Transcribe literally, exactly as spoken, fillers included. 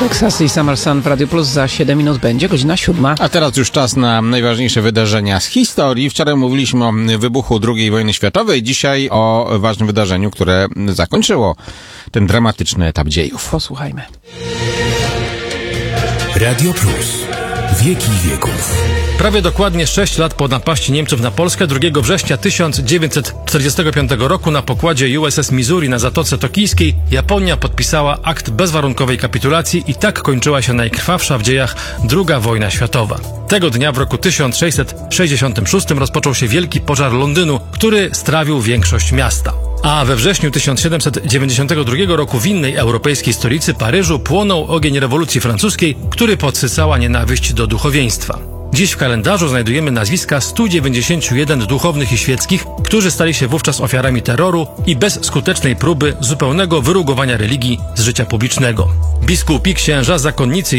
Texas i Summer Sun w Radio Plus za siedem minut będzie, godzina siódma. A teraz już czas na najważniejsze wydarzenia z historii. Wczoraj mówiliśmy o wybuchu drugiej wojny światowej, dzisiaj o ważnym wydarzeniu, które zakończyło ten dramatyczny etap dziejów. Posłuchajmy. Radio Plus. Wieki wieków. Prawie dokładnie sześć lat po napaści Niemców na Polskę drugiego września tysiąc dziewięćset czterdziestego piątego roku na pokładzie U S S Missouri na Zatoce Tokijskiej Japonia podpisała akt bezwarunkowej kapitulacji i tak kończyła się najkrwawsza w dziejach druga wojna światowa. Tego dnia w roku tysiąc sześćset sześćdziesiątym szóstym rozpoczął się wielki pożar Londynu, który strawił większość miasta. A we wrześniu tysiąc siedemset dziewięćdziesiątego drugiego roku w innej europejskiej stolicy Paryżu płonął ogień rewolucji francuskiej, który podsycała nienawiść do duchowieństwa. Dziś w kalendarzu znajdujemy nazwiska stu dziewięćdziesięciu jeden duchownych i świeckich, którzy stali się wówczas ofiarami terroru i bezskutecznej próby zupełnego wyrugowania religii z życia publicznego. Biskupi, księża, zakonnicy